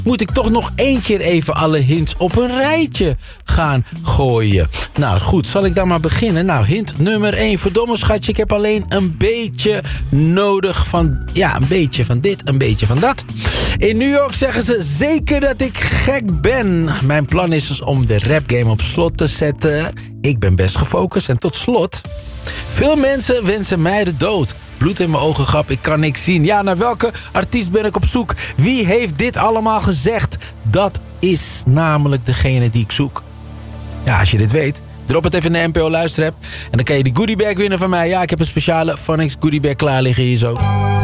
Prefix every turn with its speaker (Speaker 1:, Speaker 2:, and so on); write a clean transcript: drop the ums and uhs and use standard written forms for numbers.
Speaker 1: moet ik toch nog 1 keer even alle hints op een rijtje gaan gooien. Nou goed, zal ik dan maar beginnen? Nou, hint nummer 1. Verdomme schatje, ik heb alleen een beetje nodig van... Ja, een beetje van dit, een beetje van dat. In New York zeggen ze zeker dat ik gek ben. Mijn plan is dus om de rapgame op slot te zetten. Ik ben best gefocust. En tot slot... Veel mensen wensen mij de dood. Bloed in mijn ogen, grap, ik kan niks zien. Ja, naar welke artiest ben ik op zoek? Wie heeft dit allemaal gezegd? Dat is namelijk degene die ik zoek. Ja, als je dit weet, drop het even in de NPO Luisterapp. En dan kan je die goodiebag winnen van mij. Ja, ik heb een speciale Phonics goodiebag klaar liggen hier zo.